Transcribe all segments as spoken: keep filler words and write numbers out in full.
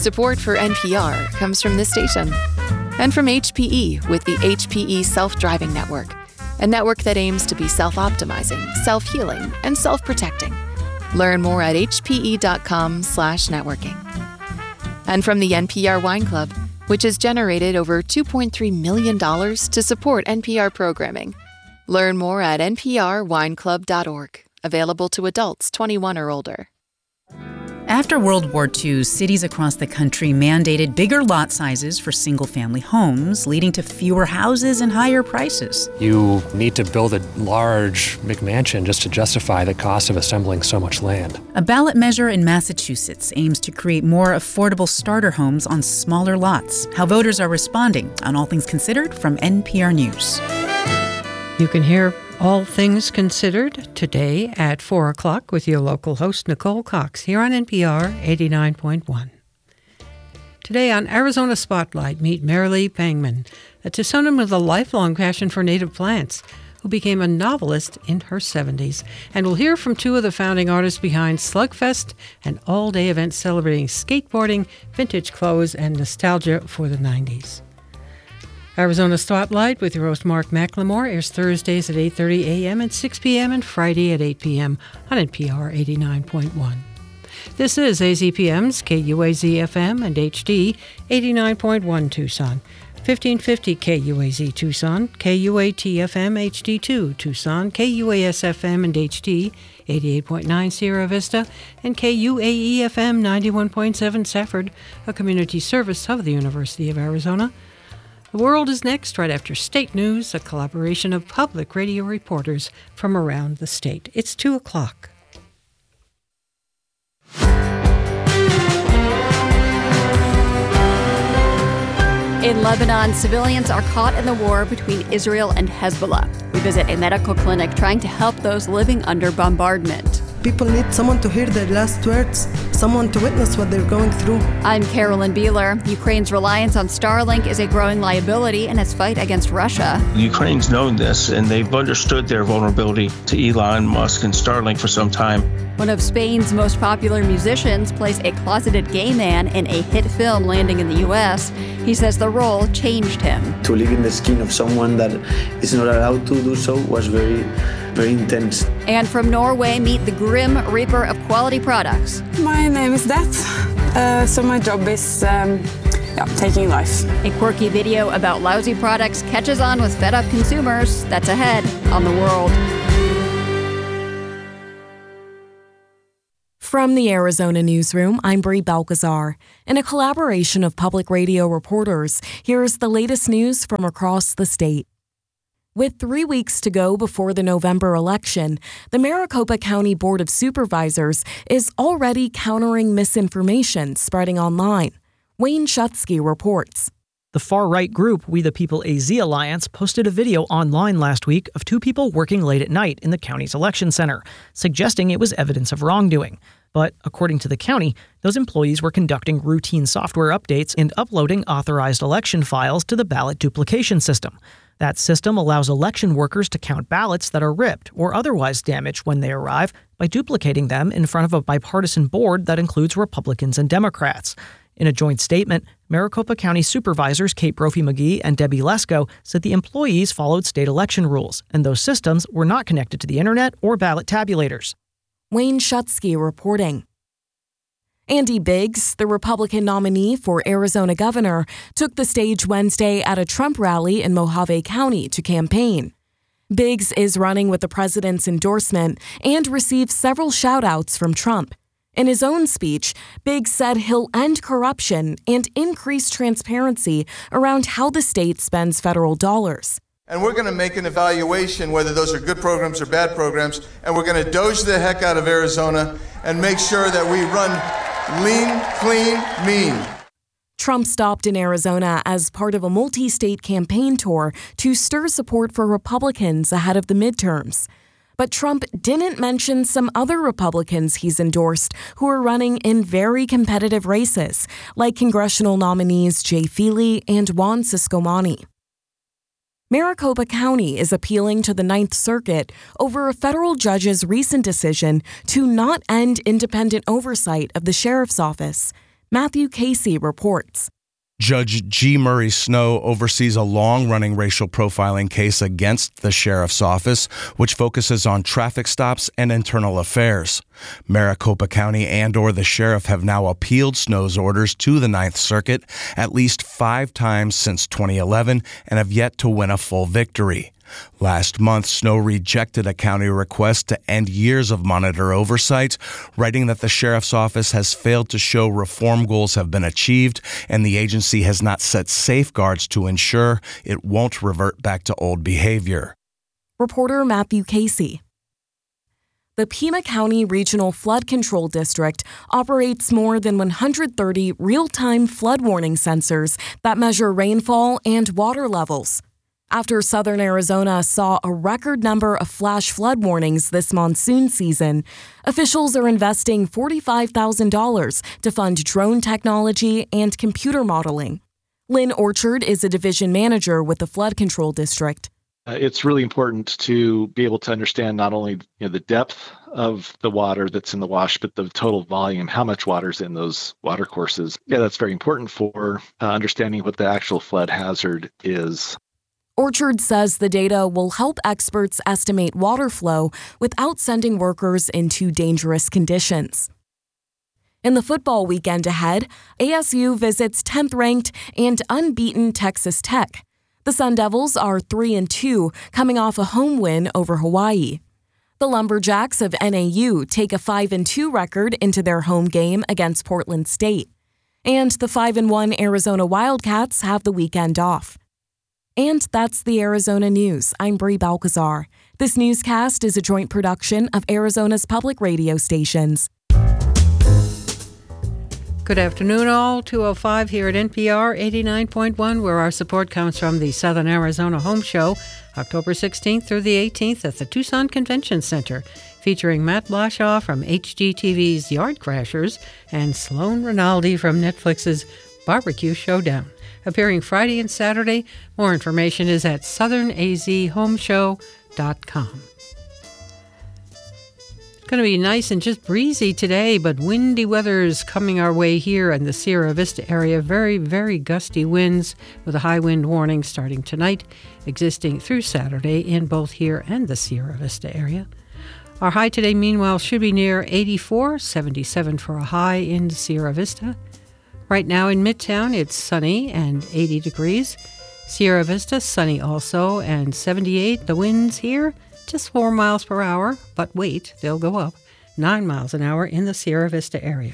Support for N P R comes from this station and from H P E with the H P E Self-Driving Network, a network that aims to be self-optimizing, self-healing, and self-protecting. Learn more at hpe.com slash networking. And from the N P R Wine Club, which has generated over two point three million dollars to support N P R programming. Learn more at n p r wine club dot org. Available to adults twenty-one or older. After World War Two, cities across the country mandated bigger lot sizes for single-family homes, leading to fewer houses and higher prices. You need to build a large McMansion just to justify the cost of assembling so much land. A ballot measure in Massachusetts aims to create more affordable starter homes on smaller lots. How voters are responding on All Things Considered from N P R News. You can hear All Things Considered today at four o'clock with your local host, Nicole Cox, here on N P R eighty-nine point one. Today on Arizona Spotlight, meet Marilee Pangman, a Tucsonan with a lifelong passion for native plants, who became a novelist in her seventies. And we'll hear from two of the founding artists behind Slugfest, an all-day event celebrating skateboarding, vintage clothes, and nostalgia for the nineties. Arizona Spotlight with your host Mark McLemore airs Thursdays at eight thirty a.m. and six p.m. and Friday at eight p.m. on N P R eighty-nine point one. This is A Z P M's K U A Z F M and H D eighty-nine point one Tucson, fifteen fifty K U A Z Tucson, K U A T F M H D two Tucson, K U A S F M and H D eighty-eight point nine Sierra Vista, and K U A E F M ninety-one point seven Safford, a community service of the University of Arizona. The World is next, right after State News, a collaboration of public radio reporters from around the state. It's two o'clock. In Lebanon, civilians are caught in the war between Israel and Hezbollah. We visit a medical clinic trying to help those living under bombardment. People need someone to hear their last words, someone to witness what they're going through. I'm Carolyn Beeler. Ukraine's reliance on Starlink is a growing liability in its fight against Russia. Ukraine's known this, and they've understood their vulnerability to Elon Musk and Starlink for some time. One of Spain's most popular musicians plays a closeted gay man in a hit film landing in the U S. He says the role changed him. To live in the skin of someone that is not allowed to do so was very, very intense. And from Norway, meet the Grim Reaper of quality products. My name is Det, uh, so my job is um, yeah, taking life. A quirky video about lousy products catches on with fed-up consumers. That's ahead on The World. From the Arizona Newsroom, I'm Brie Balcazar. In a collaboration of public radio reporters, here's the latest news from across the state. With three weeks to go before the November election, the Maricopa County Board of Supervisors is already countering misinformation spreading online. Wayne Shutsky reports. The far-right group We the People A Z Alliance posted a video online last week of two people working late at night in the county's election center, suggesting it was evidence of wrongdoing. But according to the county, those employees were conducting routine software updates and uploading authorized election files to the ballot duplication system. That system allows election workers to count ballots that are ripped or otherwise damaged when they arrive by duplicating them in front of a bipartisan board that includes Republicans and Democrats. In a joint statement, Maricopa County Supervisors Kate Brophy-McGee and Debbie Lesko said the employees followed state election rules, and those systems were not connected to the internet or ballot tabulators. Wayne Shutsky reporting. Andy Biggs, the Republican nominee for Arizona governor, took the stage Wednesday at a Trump rally in Mojave County to campaign. Biggs is running with the president's endorsement and received several shout-outs from Trump. In his own speech, Biggs said he'll end corruption and increase transparency around how the state spends federal dollars. And we're going to make an evaluation whether those are good programs or bad programs, and we're going to doge the heck out of Arizona and make sure that we run lean, clean, mean. Trump stopped in Arizona as part of a multi-state campaign tour to stir support for Republicans ahead of the midterms. But Trump didn't mention some other Republicans he's endorsed who are running in very competitive races, like congressional nominees Jay Feely and Juan Ciscomani. Maricopa County is appealing to the Ninth Circuit over a federal judge's recent decision to not end independent oversight of the sheriff's office. Matthew Casey reports. Judge G. Murray Snow oversees a long-running racial profiling case against the sheriff's office, which focuses on traffic stops and internal affairs. Maricopa County and or the sheriff have now appealed Snow's orders to the Ninth Circuit at least five times since twenty eleven and have yet to win a full victory. Last month, Snow rejected a county request to end years of monitor oversight, writing that the sheriff's office has failed to show reform goals have been achieved and the agency has not set safeguards to ensure it won't revert back to old behavior. Reporter Matthew Casey. The Pima County Regional Flood Control District operates more than one hundred thirty real-time flood warning sensors that measure rainfall and water levels. After southern Arizona saw a record number of flash flood warnings this monsoon season, officials are investing forty-five thousand dollars to fund drone technology and computer modeling. Lynn Orchard is a division manager with the Flood Control District. Uh, it's really important to be able to understand not only you know, the depth of the water that's in the wash, but the total volume, how much water's in those water courses. Yeah, that's very important for uh, understanding what the actual flood hazard is. Orchard says the data will help experts estimate water flow without sending workers into dangerous conditions. In the football weekend ahead, A S U visits tenth-ranked and unbeaten Texas Tech. The Sun Devils are three and two, coming off a home win over Hawaii. The Lumberjacks of N A U take a five and two record into their home game against Portland State. And the five and one Arizona Wildcats have the weekend off. And that's the Arizona News. I'm Brie Balcazar. This newscast is a joint production of Arizona's public radio stations. Good afternoon, all. two oh five here at N P R eighty-nine point one, where our support comes from the Southern Arizona Home Show, October sixteenth through the eighteenth at the Tucson Convention Center, featuring Matt Blashaw from H G T V's Yard Crashers and Sloan Rinaldi from Netflix's Barbecue Showdown. Appearing Friday and Saturday. More information is at southern a z home show dot com. It's going to be nice and just breezy today, but windy weather is coming our way here in the Sierra Vista area. Very, very gusty winds with a high wind warning starting tonight, existing through Saturday in both here and the Sierra Vista area. Our high today, meanwhile, should be near eighty-four, seventy-seven for a high in Sierra Vista. Right now in Midtown, it's sunny and eighty degrees. Sierra Vista, sunny also, and seventy-eight. The winds here, just four miles per hour, but wait, they'll go up. nine miles an hour in the Sierra Vista area.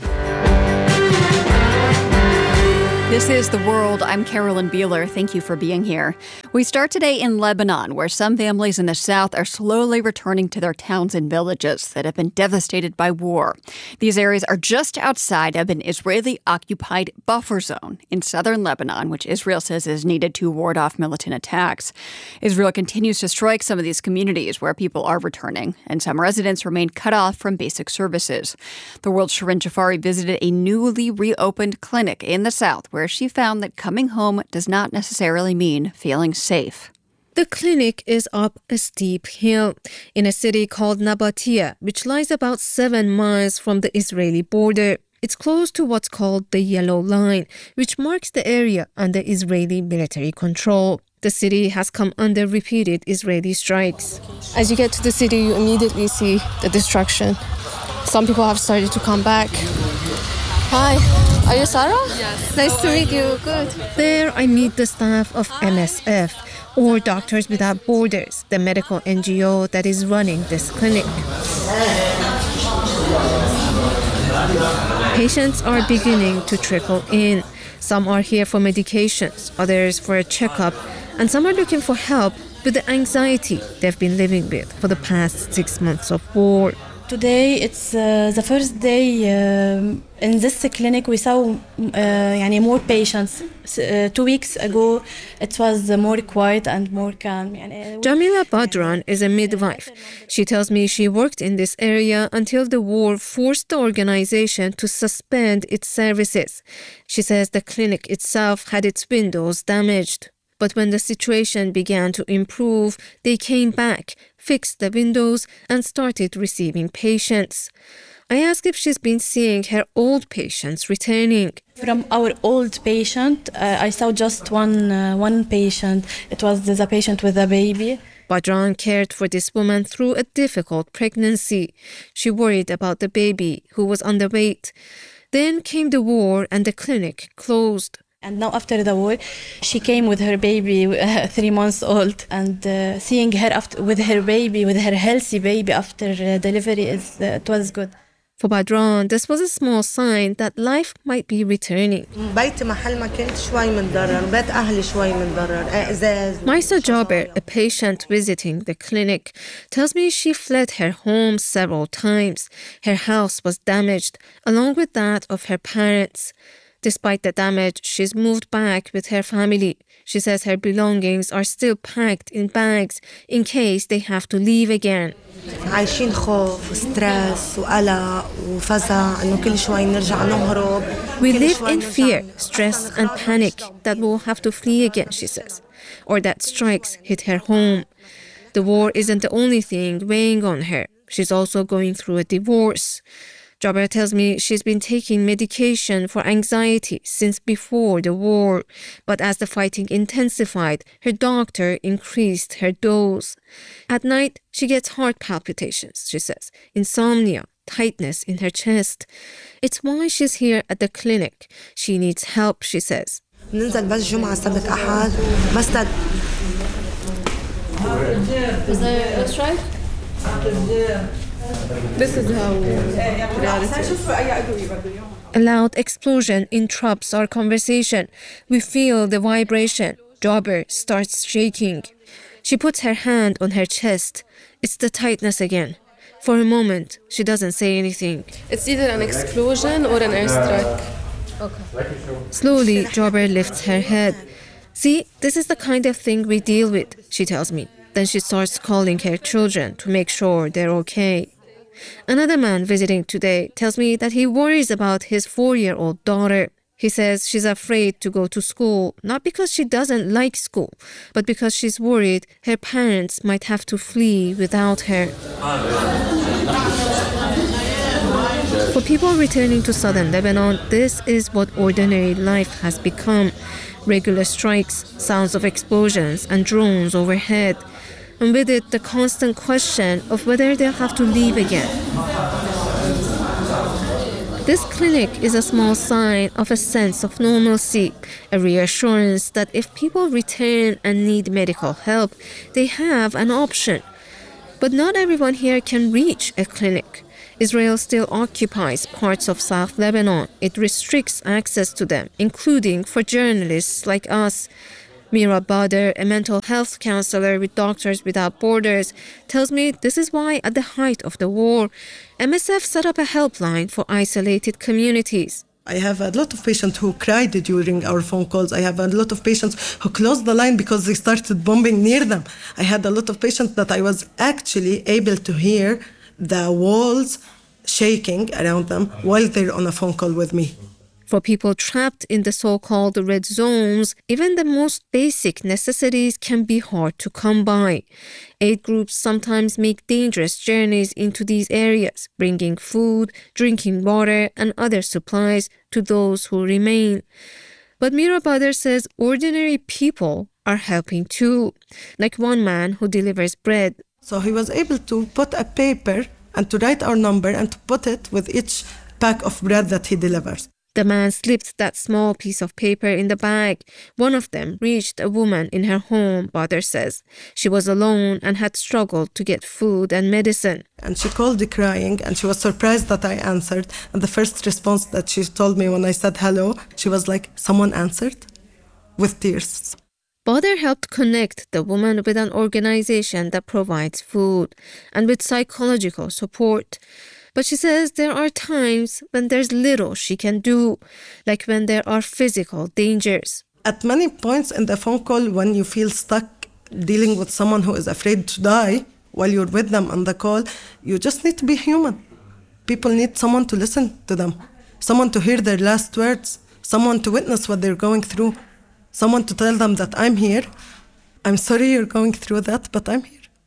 This is The World. I'm Carolyn Beeler. Thank you for being here. We start today in Lebanon, where some families in the south are slowly returning to their towns and villages that have been devastated by war. These areas are just outside of an Israeli-occupied buffer zone in southern Lebanon, which Israel says is needed to ward off militant attacks. Israel continues to strike some of these communities where people are returning, and some residents remain cut off from basic services. The World's Shirin Jafari visited a newly reopened clinic in the south where where she found that coming home does not necessarily mean feeling safe. The clinic is up a steep hill in a city called Nabatea, which lies about seven miles from the Israeli border. It's close to what's called the Yellow Line, which marks the area under Israeli military control. The city has come under repeated Israeli strikes. As you get to the city, you immediately see the destruction. Some people have started to come back. Hi, are you Sarah? Yes. Nice to meet you. Good. There I meet the staff of M S F, or Doctors Without Borders, the medical N G O that is running this clinic. Patients are beginning to trickle in. Some are here for medications, others for a checkup, and some are looking for help with the anxiety they've been living with for the past six months of war. Today it's uh, the first day uh, in this clinic we saw uh, يعني more patients. Uh, two weeks ago it was more quiet and more calm. Jamila Badran is a midwife. She tells me she worked in this area until the war forced the organization to suspend its services. She says the clinic itself had its windows damaged. But when the situation began to improve, they came back, fixed the windows, and started receiving patients. I ask if she's been seeing her old patients returning. From our old patient, uh, I saw just one uh, one patient. It was the patient with a baby. Badran cared for this woman through a difficult pregnancy. She worried about the baby, who was underweight. Then came the war and the clinic closed. And now after the war, she came with her baby, uh, three months old. And uh, seeing her after, with her baby, with her healthy baby after uh, delivery, is, uh, it was good. For Badran, this was a small sign that life might be returning. Maisa Jaber, a patient visiting the clinic, tells me she fled her home several times. Her house was damaged, along with that of her parents. Despite the damage, she's moved back with her family. She says her belongings are still packed in bags in case they have to leave again. عايشين خوف وستريس وقلق وفزع إنه كل شوي نرجع نهرب. We live in fear, stress and panic that we'll have to flee again, she says, or that strikes hit her home. The war isn't the only thing weighing on her. She's also going through a divorce. Jaber tells me she's been taking medication for anxiety since before the war, but as the fighting intensified, her doctor increased her dose. At night, she gets heart palpitations, she says, insomnia, tightness in her chest. It's why she's here at the clinic. She needs help, she says. ننزل بس جمعة سبت أحد بس تد. Is there a strike? This is how A loud explosion interrupts our conversation. We feel the vibration. Jaber starts shaking. She puts her hand on her chest. It's the tightness again. For a moment, she doesn't say anything. It's either an explosion or an airstrike. Okay. Slowly, Jaber lifts her head. See, this is the kind of thing we deal with, she tells me. Then she starts calling her children to make sure they're okay. Another man visiting today tells me that he worries about his four-year-old daughter. He says she's afraid to go to school, not because she doesn't like school, but because she's worried her parents might have to flee without her. For people returning to southern Lebanon, this is what ordinary life has become. Regular strikes, sounds of explosions, and drones overhead. And with it, the constant question of whether they'll have to leave again. This clinic is a small sign of a sense of normalcy, a reassurance that if people return and need medical help, they have an option. But not everyone here can reach a clinic. Israel still occupies parts of South Lebanon. It restricts access to them, including for journalists like us. Mira Bader, a mental health counselor with Doctors Without Borders, tells me this is why, at the height of the war, M S F set up a helpline for isolated communities. I have a lot of patients who cried during our phone calls. I have a lot of patients who closed the line because they started bombing near them. I had a lot of patients that I was actually able to hear the walls shaking around them while they're on a phone call with me. For people trapped in the so-called red zones, even the most basic necessities can be hard to come by. Aid groups sometimes make dangerous journeys into these areas, bringing food, drinking water, and other supplies to those who remain. But Mira Bader says ordinary people are helping too, like one man who delivers bread. So he was able to put a paper and to write our number and to put it with each pack of bread that he delivers. The man slipped that small piece of paper in the bag. One of them reached a woman in her home, Bader says. She was alone and had struggled to get food and medicine. And she called crying, and she was surprised that I answered. And the first response that she told me when I said hello, she was like, someone answered? With tears. Bader helped connect the woman with an organization that provides food and with psychological support. But she says there are times when there's little she can do, like when there are physical dangers. At many points in the phone call, when you feel stuck dealing with someone who is afraid to die while you're with them on the call, you just need to be human. People need someone to listen to them, someone to hear their last words, someone to witness what they're going through, someone to tell them that I'm here. I'm sorry you're going through that, but I'm here.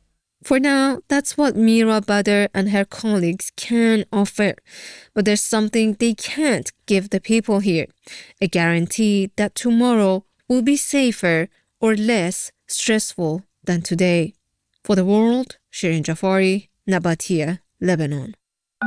For now, that's what Mira Badr and her colleagues can offer. But there's something they can't give the people here. A guarantee that tomorrow will be safer or less stressful than today. For the world, Shirin Jafari, Nabatia, Lebanon.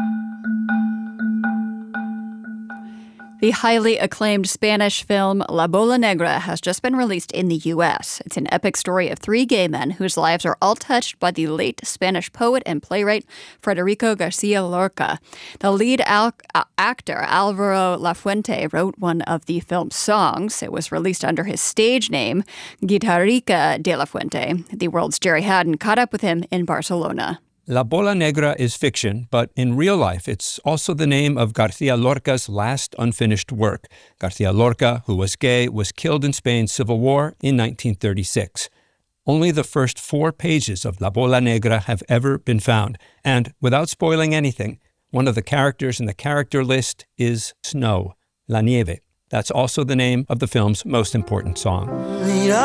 The highly acclaimed Spanish film La Bola Negra has just been released in the U S. It's an epic story of three gay men whose lives are all touched by the late Spanish poet and playwright Federico Garcia Lorca. The lead al- actor, Alvaro Lafuente, wrote one of the film's songs. It was released under his stage name, Guitarrica de la Fuente. The world's Jerry Haddon caught up with him in Barcelona. La Bola Negra is fiction, but in real life, it's also the name of Garcia Lorca's last unfinished work. Garcia Lorca, who was gay, was killed in Spain's Civil War in nineteen thirty-six. Only the first four pages of La Bola Negra have ever been found. And without spoiling anything, one of the characters in the character list is Snow, La Nieve. That's also the name of the film's most important song.